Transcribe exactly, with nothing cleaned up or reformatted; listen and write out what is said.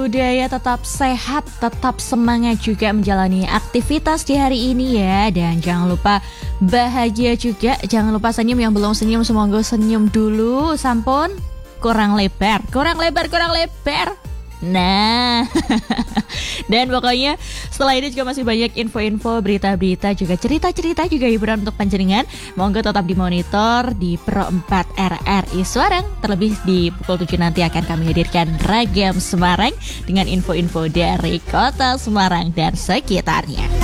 budaya tetap sehat, tetap semangat juga menjalani aktivitas di hari ini ya. Dan jangan lupa bahagia juga, jangan lupa senyum, yang belum senyum semoga senyum dulu. Sampun, kurang lebar, kurang lebar, kurang lebar. Nah, dan pokoknya setelah ini juga masih banyak info-info, berita-berita, juga cerita-cerita, juga hiburan untuk panjenengan. Monggo tetap dimonitor di Pro empat R R I Semarang. Terlebih di pukul tujuh nanti akan kami hadirkan Ragam Semarang dengan info-info dari kota Semarang dan sekitarnya.